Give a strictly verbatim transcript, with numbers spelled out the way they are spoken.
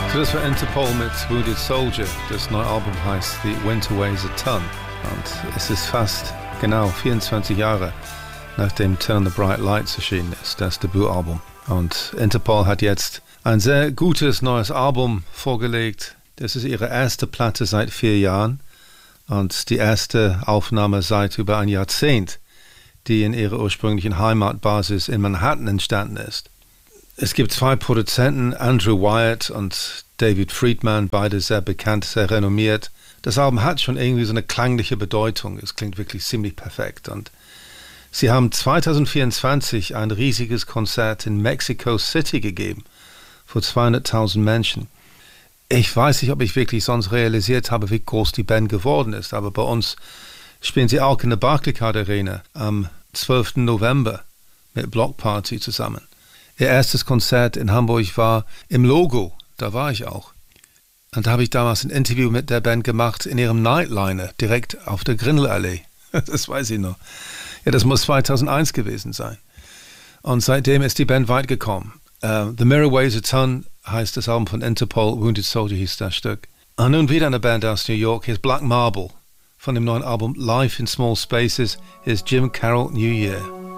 So, das war Interpol mit Wounded Soldier. Das neue Album heißt The Winter Weighs a Ton. Und es ist fast genau vierundzwanzig Jahre nachdem Turn the Bright Lights erschienen ist, das Debütalbum. Und Interpol hat jetzt ein sehr gutes neues Album vorgelegt. Das ist ihre erste Platte seit vier Jahren und die erste Aufnahme seit über ein Jahrzehnt, die in ihrer ursprünglichen Heimatbasis in Manhattan entstanden ist. Es gibt zwei Produzenten, Andrew Wyatt und David Friedman, beide sehr bekannt, sehr renommiert. Das Album hat schon irgendwie so eine klangliche Bedeutung. Es klingt wirklich ziemlich perfekt. Und sie haben zwanzig vierundzwanzig ein riesiges Konzert in Mexico City gegeben, vor zweihunderttausend Menschen. Ich weiß nicht, ob ich wirklich sonst realisiert habe, wie groß die Band geworden ist, aber bei uns spielen sie auch in der Barclaycard Arena am zwölften November mit Block Party zusammen. Ihr erstes Konzert in Hamburg war im Logo, da war ich auch. Und da habe ich damals ein Interview mit der Band gemacht in ihrem Nightliner, direkt auf der Grindelallee. Das weiß ich noch. Ja, das muss zweitausendeins gewesen sein. Und seitdem ist die Band weit gekommen. Uh, The Mirror Weighs a Ton heißt das Album von Interpol, Wounded Soldier hieß das Stück. Und nun wieder eine Band aus New York, hier ist Black Marble. Von dem neuen Album Life in Small Spaces, hier ist Jim Carroll New Year.